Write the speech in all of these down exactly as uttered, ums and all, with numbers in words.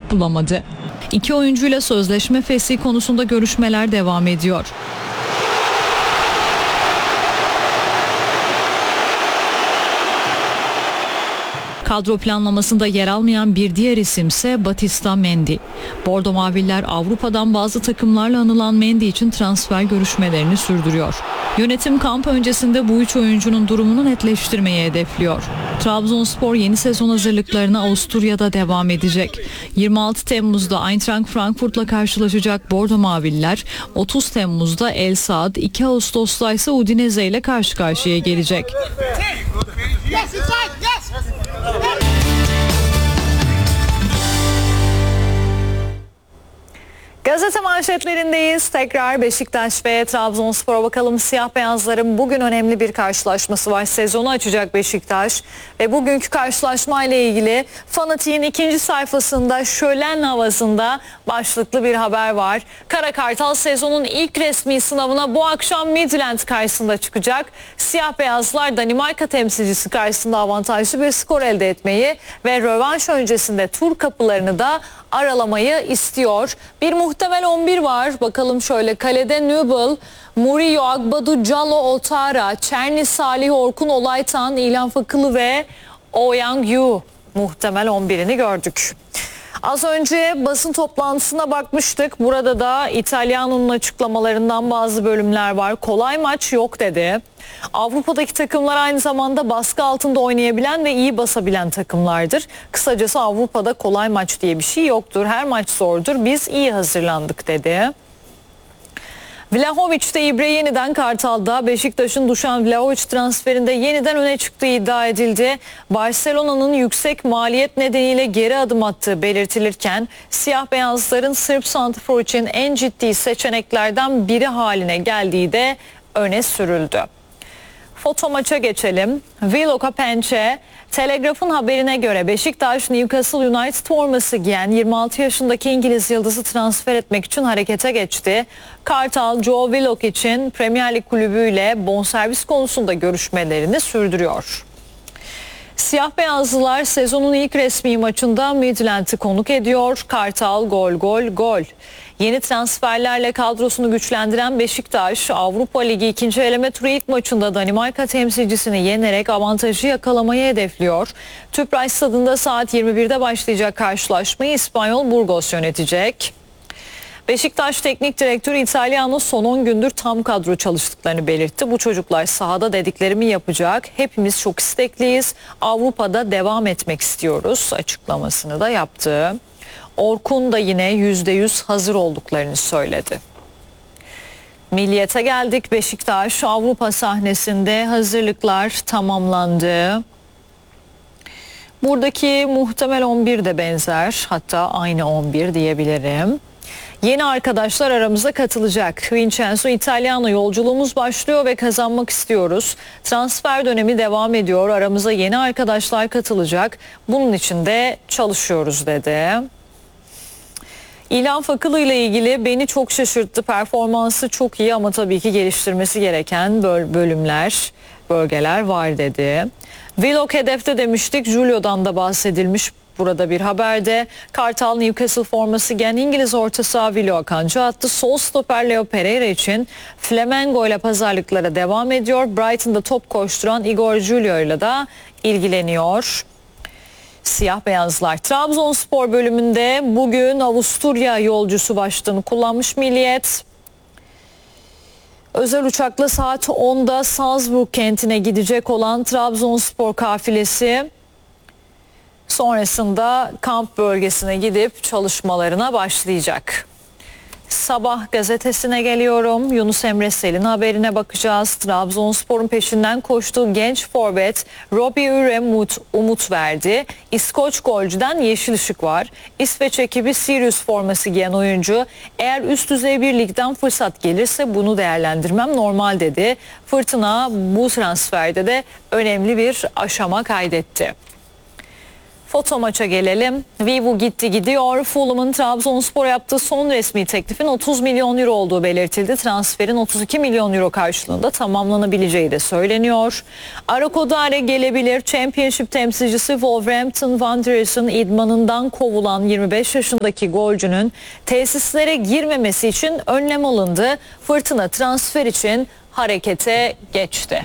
bulamadı. İki oyuncuyla sözleşme fesih konusunda görüşmeler devam ediyor. Kadro planlamasında yer almayan bir diğer isimse Batista Mendy. Bordo Maviller Avrupa'dan bazı takımlarla anılan Mendy için transfer görüşmelerini sürdürüyor. Yönetim kamp öncesinde bu üç oyuncunun durumunu netleştirmeyi hedefliyor. Trabzonspor yeni sezon hazırlıklarına Avusturya'da devam edecek. yirmi altı Temmuz'da Eintracht Frankfurt'la karşılaşacak Bordo Maviller, otuz Temmuz'da El Saad, iki Ağustos'ta ise Udinese ile karşı karşıya gelecek. Gazete manşetlerindeyiz. Tekrar Beşiktaş ve Trabzonspor'a bakalım. Siyah beyazların bugün önemli bir karşılaşması var. Sezonu açacak Beşiktaş ve bugünkü karşılaşma ile ilgili Fanatik'in ikinci sayfasında şölen havasında başlıklı bir haber var. Kara Kartal sezonun ilk resmi sınavına bu akşam Midland karşısında çıkacak. Siyah beyazlar Danimarka temsilcisi karşısında avantajlı bir skor elde etmeyi ve rövanş öncesinde tur kapılarını da aralamayı istiyor. Bir muhtemel on bir var. Bakalım şöyle: kalede Nübel, Murillo, Agbadu, Calo, Otara, Çerni, Salih, Orkun, Olaytan, İlhan Fakılı ve Ouyang Yu muhtemel on birini gördük. Az önce basın toplantısına bakmıştık. Burada da İtalyanon'un açıklamalarından bazı bölümler var. Kolay maç yok dedi. Avrupa'daki takımlar aynı zamanda baskı altında oynayabilen ve iyi basabilen takımlardır. Kısacası Avrupa'da kolay maç diye bir şey yoktur. Her maç zordur. Biz iyi hazırlandık dedi. Vlahovic de İbre yeniden Kartal'da. Beşiktaş'ın Dušan Vlahovic transferinde yeniden öne çıktığı iddia edildi. Barcelona'nın yüksek maliyet nedeniyle geri adım attığı belirtilirken siyah beyazların Sırp santrfor için en ciddi seçeneklerden biri haline geldiği de öne sürüldü. Foto maça geçelim. Viloka Pençe, Telegraf'ın haberine göre Beşiktaş Newcastle United forması giyen yirmi altı yaşındaki İngiliz yıldızı transfer etmek için harekete geçti. Kartal, Joe Willock için Premier Lig kulübüyle bonservis konusunda görüşmelerini sürdürüyor. Siyah beyazlılar sezonun ilk resmi maçında Midland'i konuk ediyor. Kartal gol gol gol. Yeni transferlerle kadrosunu güçlendiren Beşiktaş, Avrupa Ligi ikinci eleme turu ilk maçında Danimarka temsilcisini yenerek avantajı yakalamayı hedefliyor. Tüpraş Stadı'nda saat yirmi birde başlayacak karşılaşmayı İspanyol Burgos yönetecek. Beşiktaş Teknik Direktörü İtalyan'ın son on gündür tam kadro çalıştıklarını belirtti. Bu çocuklar sahada dediklerimi yapacak. Hepimiz çok istekliyiz. Avrupa'da devam etmek istiyoruz açıklamasını da yaptı. Orkun da yine yüzde yüz hazır olduklarını söyledi. Milliyete geldik. Beşiktaş Avrupa sahnesinde hazırlıklar tamamlandı. Buradaki muhtemel on bir de benzer, hatta aynı on bir diyebilirim. Yeni arkadaşlar aramıza katılacak. Vincenzo Italiano yolculuğumuz başlıyor ve kazanmak istiyoruz. Transfer dönemi devam ediyor. Aramıza yeni arkadaşlar katılacak. Bunun için de çalışıyoruz dedi. İlhan Fakılı ile ilgili beni çok şaşırttı. Performansı çok iyi ama tabii ki geliştirmesi gereken bölümler, bölgeler var dedi. Willock hedefte demiştik. Julio'dan da bahsedilmiş burada bir haberde. Kartal Newcastle forması giyen İngiliz orta saha Willock'a kanca attı. Sol stoper Leo Pereira için Flamengo ile pazarlıklara devam ediyor. Brighton'da top koşturan Igor Julio ile de ilgileniyor. Siyah beyazlar. Trabzonspor bölümünde bugün Avusturya yolcusu başlığını kullanmış Milliyet. Özel uçakla saat onda Salzburg kentine gidecek olan Trabzonspor kafilesi sonrasında kamp bölgesine gidip çalışmalarına başlayacak. Sabah gazetesine geliyorum. Yunus Emre Sel'in haberine bakacağız. Trabzonspor'un peşinden koştuğu genç forvet Robbie Ure umut, umut verdi. İskoç golcüden yeşil ışık var. İsveç ekibi Sirius forması giyen oyuncu, eğer üst düzey bir ligden fırsat gelirse bunu değerlendirmem normal dedi. Fırtına bu transferde de önemli bir aşama kaydetti. Foto maça gelelim. Vivu gitti gidiyor. Fulham'ın Trabzonspor'a yaptığı son resmi teklifin otuz milyon euro olduğu belirtildi. Transferin otuz iki milyon euro karşılığında tamamlanabileceği de söyleniyor. Arakodare gelebilir. Championship temsilcisi Wolverhampton Wanderers'ın idmanından kovulan yirmi beş yaşındaki golcünün tesislere girmemesi için önlem alındı. Fırtına transfer için harekete geçti.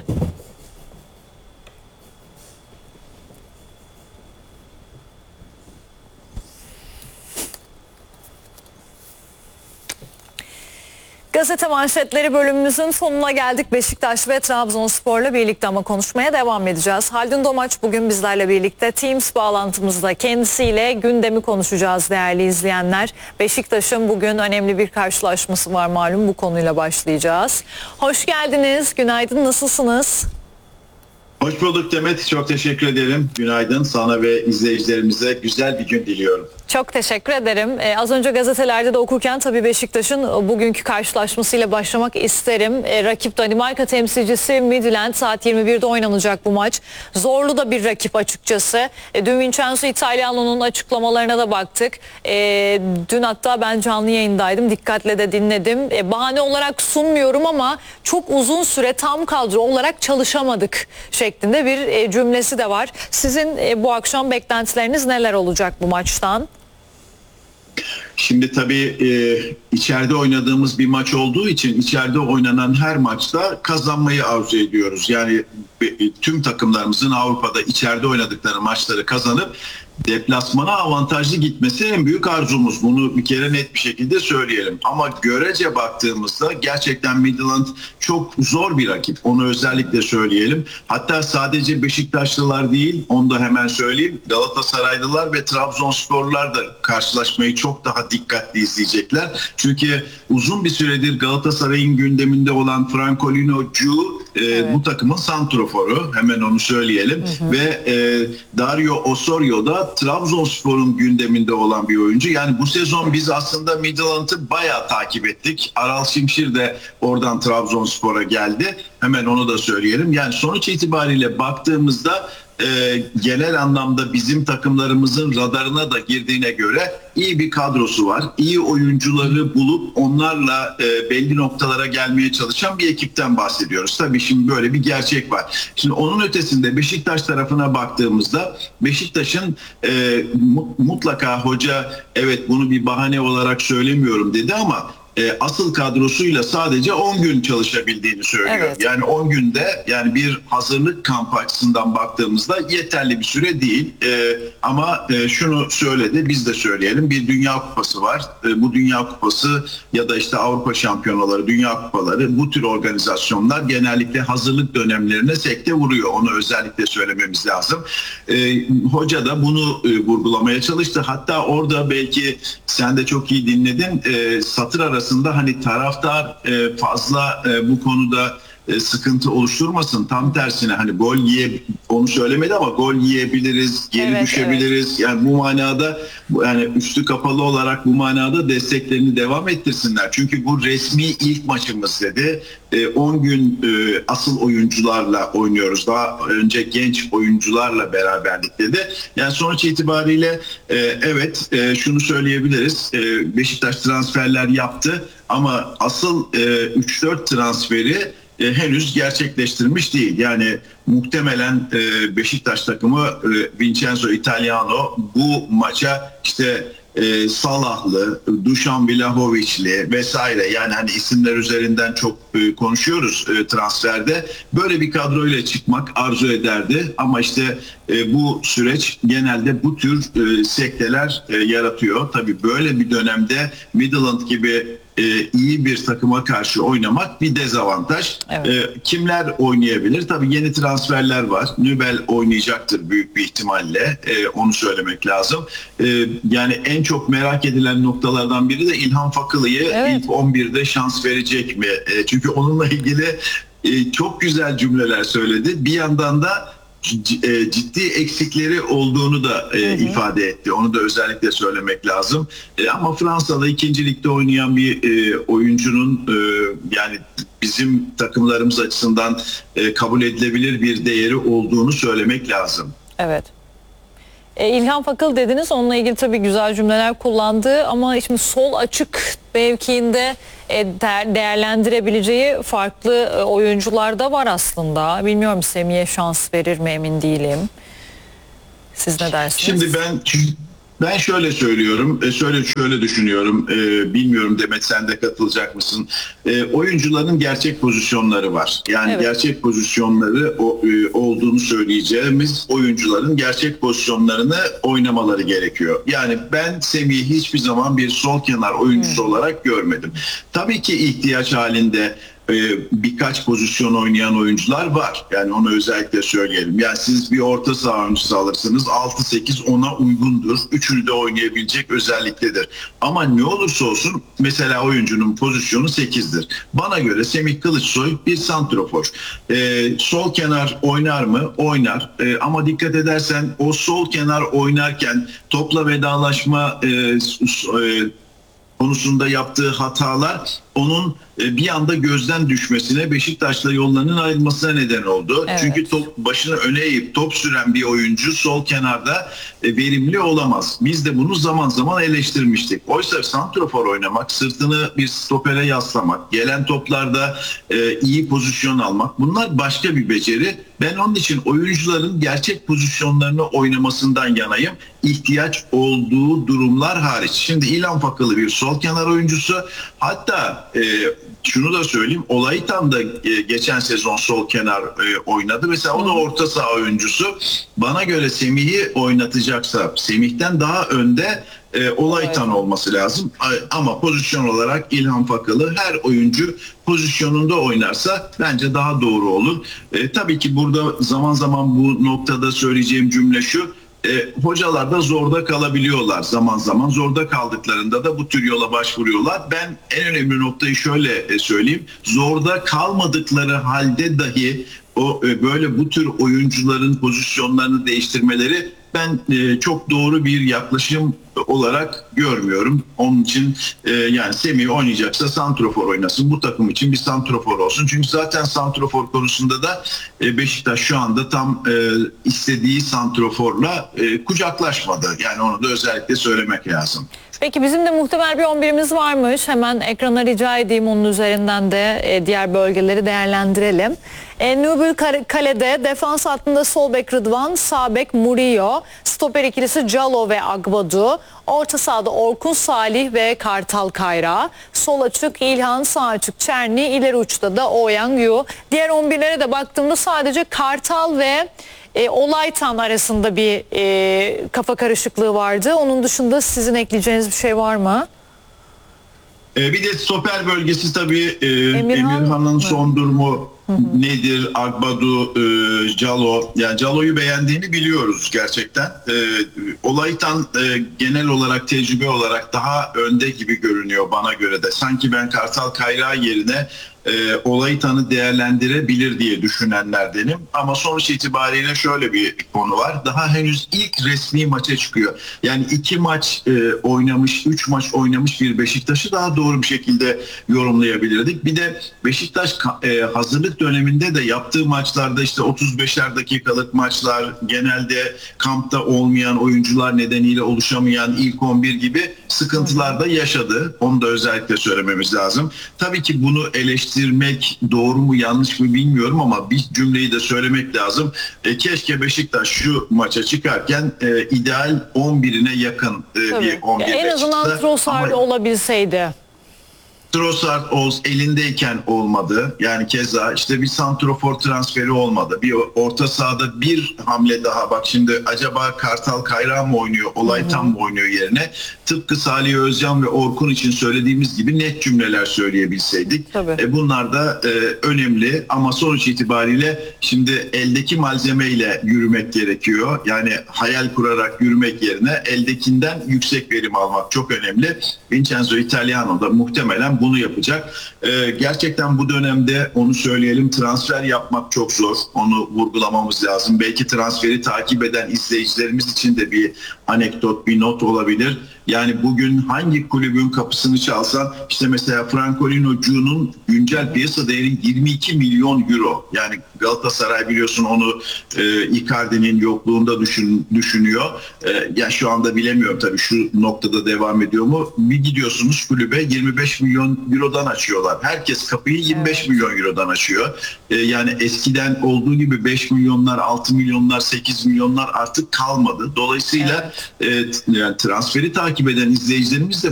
Gazete manşetleri bölümümüzün sonuna geldik. Beşiktaş ve Trabzonspor'la birlikte ama konuşmaya devam edeceğiz. Haldun Domaç bugün bizlerle birlikte Teams bağlantımızda, kendisiyle gündemi konuşacağız değerli izleyenler. Beşiktaş'ın bugün önemli bir karşılaşması var malum, bu konuyla başlayacağız. Hoş geldiniz, günaydın, nasılsınız? Hoş bulduk Demet, çok teşekkür ederim. Günaydın, sana ve izleyicilerimize güzel bir gün diliyorum. Çok teşekkür ederim. Ee, az önce gazetelerde de okurken tabii Beşiktaş'ın bugünkü karşılaşmasıyla başlamak isterim. Ee, rakip Danimarka temsilcisi Midtjylland, saat yirmi birde oynanacak bu maç. Zorlu da bir rakip açıkçası. Ee, dün Vincenzo Italiano'nun açıklamalarına da baktık. Ee, dün hatta ben canlı yayındaydım, dikkatle de dinledim. Ee, bahane olarak sunmuyorum ama çok uzun süre tam kadro olarak çalışamadık şeklinde bir e, cümlesi de var. Sizin e, bu akşam beklentileriniz neler olacak bu maçtan? Şimdi tabii e, içeride oynadığımız bir maç olduğu için içeride oynanan her maçta kazanmayı arzu ediyoruz. Yani e, tüm takımlarımızın Avrupa'da içeride oynadıkları maçları kazanıp deplasmana avantajlı gitmesi en büyük arzumuz. Bunu bir kere net bir şekilde söyleyelim. Ama görece baktığımızda gerçekten Midtjylland çok zor bir rakip. Onu özellikle söyleyelim. Hatta sadece Beşiktaşlılar değil, onu da hemen söyleyeyim. Galatasaraylılar ve Trabzonsporlular da karşılaşmayı çok daha dikkatli izleyecekler. Çünkü uzun bir süredir Galatasaray'ın gündeminde olan Francolino Cu e, evet. bu takımın santroforu. Hemen onu söyleyelim. Hı hı. Ve e, Dario Osorio da Trabzonspor'un gündeminde olan bir oyuncu. Yani bu sezon biz aslında Midtjylland'ı bayağı takip ettik. Aral Şimşir de oradan Trabzonspor'a geldi. Hemen onu da söyleyelim. Yani sonuç itibariyle baktığımızda e, genel anlamda bizim takımlarımızın radarına da girdiğine göre iyi bir kadrosu var. İyi oyuncuları bulup onlarla e, belli noktalara gelmeye çalışan bir ekipten bahsediyoruz. Tabii şimdi böyle bir gerçek var. Şimdi onun ötesinde Beşiktaş tarafına baktığımızda Beşiktaş'ın e, mutlaka hoca evet bunu bir bahane olarak söylemiyorum dedi ama E, asıl kadrosuyla sadece on gün çalışabildiğini söylüyor. Evet. Yani on günde, yani bir hazırlık kampı açısından baktığımızda yeterli bir süre değil. E, ama e, şunu söyledi, biz de söyleyelim. Bir Dünya Kupası var. E, bu Dünya Kupası ya da işte Avrupa Şampiyonaları, Dünya Kupaları, bu tür organizasyonlar genellikle hazırlık dönemlerine sekte vuruyor. Onu özellikle söylememiz lazım. E, hoca da bunu e, vurgulamaya çalıştı. Hatta orada belki sen de çok iyi dinledin. E, satır arası aslında hani taraftar fazla bu konuda sıkıntı oluşturmasın. Tam tersine hani gol yiye onu söylemedi ama gol yiyebiliriz, geri evet, düşebiliriz. Evet. Yani bu manada yani üstü kapalı olarak bu manada desteklerini devam ettirsinler. Çünkü bu resmi ilk maçımız dedi. on gün asıl oyuncularla oynuyoruz. Daha önce genç oyuncularla beraberlik dedi. Yani sonuç itibariyle evet şunu söyleyebiliriz. Beşiktaş transferler yaptı ama asıl üç dört transferi E, henüz gerçekleştirmiş değil. Yani muhtemelen e, Beşiktaş takımı e, Vincenzo Italiano bu maça işte e, Salahlı, Dušan Vlahovićli vesaire, yani hani isimler üzerinden çok e, konuşuyoruz e, transferde. Böyle bir kadroyla çıkmak arzu ederdi ama işte e, bu süreç genelde bu tür e, sekteler e, yaratıyor. Tabii böyle bir dönemde Midtjylland gibi e, iyi bir takıma karşı oynamak bir dezavantaj. Evet. E, kimler oynayabilir? Tabii yeni transferler var. Nübel oynayacaktır büyük bir ihtimalle. E, onu söylemek lazım. E, yani en çok merak edilen noktalardan biri de İlhan Fakılı'yı evet. ilk on birde şans verecek mi? E, çünkü onunla ilgili e, çok güzel cümleler söyledi. Bir yandan da ciddi eksikleri olduğunu da e, hı hı. ifade etti. Onu da özellikle söylemek lazım. E, ama Fransa'da ikinci ligde oynayan bir e, oyuncunun e, yani bizim takımlarımız açısından e, kabul edilebilir bir değeri olduğunu söylemek lazım. Evet. E, İlhan Fakıl dediniz, onunla ilgili tabii güzel cümleler kullandı ama şimdi sol açık mevkiinde e, değer, değerlendirebileceği farklı e, oyuncular da var aslında. Bilmiyorum, Semih'e şans verir mi emin değilim. Siz ne dersiniz? Şimdi ben ben şöyle söylüyorum, e, şöyle şöyle düşünüyorum. E, bilmiyorum Demet, sen de katılacak mısın? E, oyuncuların gerçek pozisyonları var. Yani Evet. gerçek pozisyonları o, e, olduğunu söyleyeceğimiz oyuncuların gerçek pozisyonlarını oynamaları gerekiyor. Yani ben Semih'i hiçbir zaman bir sol kenar oyuncusu hmm. olarak görmedim. Tabii ki ihtiyaç halinde birkaç pozisyon oynayan oyuncular var. Yani onu özellikle söyleyelim. Yani siz bir orta saha oyuncusu alırsınız, altı sekiz ona uygundur. Üçünü de oynayabilecek özelliktedir. Ama ne olursa olsun mesela oyuncunun pozisyonu sekizdir. Bana göre Semih Kılıçsoy bir santrafor. Ee, sol kenar oynar mı? Oynar. Ee, ama dikkat edersen o sol kenar oynarken topla vedalaşma e, e, konusunda yaptığı hatalar onun bir anda gözden düşmesine, Beşiktaş'la yollarının ayrılmasına neden oldu. Evet. Çünkü top başını öne eğip top süren bir oyuncu sol kenarda verimli olamaz. Biz de bunu zaman zaman eleştirmiştik. Oysa santrafor oynamak, sırtını bir stopere yaslamak, gelen toplarda iyi pozisyon almak, bunlar başka bir beceri. Ben onun için oyuncuların gerçek pozisyonlarını oynamasından yanayım. İhtiyaç olduğu durumlar hariç. Şimdi İlhan Fakılı bir sol kenar oyuncusu. Hatta e, şunu da söyleyeyim, Olaytan da e, geçen sezon sol kenar e, oynadı. Mesela o da orta saha oyuncusu. Bana göre Semih'i oynatacaksa Semih'ten daha önde e, Olaytan evet. olması lazım. Ama pozisyon olarak İlhan Fakılı, her oyuncu pozisyonunda oynarsa bence daha doğru olur. E, tabii ki burada zaman zaman bu noktada söyleyeceğim cümle şu: E, hocalar da zorda kalabiliyorlar zaman zaman. Zorda kaldıklarında da bu tür yola başvuruyorlar. Ben en önemli noktayı şöyle söyleyeyim. Zorda kalmadıkları halde dahi o e, böyle bu tür oyuncuların pozisyonlarını değiştirmeleri ben e, çok doğru bir yaklaşım olarak görmüyorum. Onun için e, yani Semih oynayacaksa santrofor oynasın. Bu takım için bir santrofor olsun. Çünkü zaten santrofor konusunda da e, Beşiktaş şu anda tam e, istediği santroforla e, kucaklaşmadı. Yani onu da özellikle söylemek lazım. Peki bizim de muhtemel bir on birimiz varmış. Hemen ekrana rica edeyim, onun üzerinden de e, diğer bölgeleri değerlendirelim. E, Nübül Kale'de defans hattında sol bek Rıdvan, sağ bek Murillo, stoper ikilisi Calo ve Agbadu, orta sahada Orkun Salih ve Kartal Kayra, sol açık İlhan, sağ açık Çerni, ileri uçta da Ouyang Yu. Diğer on birlere de baktığımda sadece Kartal ve E, Olaytan arasında bir e, kafa karışıklığı vardı. Onun dışında sizin ekleyeceğiniz bir şey var mı? E, bir de stoper bölgesi tabii e, Emirhan Emirhan'ın son durumu hı hı. nedir? Agbadu, e, Calo. Yani Calo'yu beğendiğini biliyoruz gerçekten. E, Olaytan e, genel olarak, tecrübe olarak daha önde gibi görünüyor bana göre de. Sanki ben Kartal Kayra yerine E, Olaytan'ı değerlendirebilir diye düşünenlerdenim. Ama sonuç itibariyle şöyle bir konu var. Daha henüz ilk resmi maça çıkıyor. Yani iki maç e, oynamış, üç maç oynamış bir Beşiktaş'ı daha doğru bir şekilde yorumlayabilirdik. Bir de Beşiktaş e, hazırlık döneminde de yaptığı maçlarda işte otuz beşer dakikalık maçlar, genelde kampta olmayan oyuncular nedeniyle oluşamayan ilk on bir gibi sıkıntılar da yaşadı. Onu da özellikle söylememiz lazım. Tabii ki bunu eleştirmek doğru mu yanlış mı bilmiyorum ama bir cümleyi de söylemek lazım. E, keşke Beşiktaş şu maça çıkarken e, ideal on birine yakın e, bir on bir en azından Trossard olabilseydi. Trossard Oğuz elindeyken olmadı. Yani keza işte bir santrofor transferi olmadı. Bir orta sahada bir hamle daha. Bak şimdi acaba Kartal Kayra mı oynuyor, Olaytan mı oynuyor yerine? Tıpkı Salih Özcan ve Orkun için söylediğimiz gibi net cümleler söyleyebilseydik. E bunlar da e, önemli ama sonuç itibariyle şimdi eldeki malzemeyle yürümek gerekiyor. Yani hayal kurarak yürümek yerine eldekinden yüksek verim almak çok önemli. Vincenzo Italiano da muhtemelen bunu yapacak. Ee, gerçekten bu dönemde onu söyleyelim, transfer yapmak çok zor. Onu vurgulamamız lazım. Belki transferi takip eden izleyicilerimiz için de bir anekdot, bir not olabilir. Yani bugün hangi kulübün kapısını çalsan, işte mesela Francolino'cunun güncel piyasa değeri yirmi iki milyon euro. Yani Galatasaray biliyorsun onu e, Icardi'nin yokluğunda düşün, düşünüyor. E, ya şu anda bilemiyorum tabii şu noktada devam ediyor mu? Bir gidiyorsunuz kulübe yirmi beş milyon eurodan açıyorlar. Herkes kapıyı yirmi beş Evet. milyon eurodan açıyor. E, yani eskiden olduğu gibi beş milyonlar, altı milyonlar, sekiz milyonlar artık kalmadı. Dolayısıyla e, yani transferi takip eden izleyicilerimiz de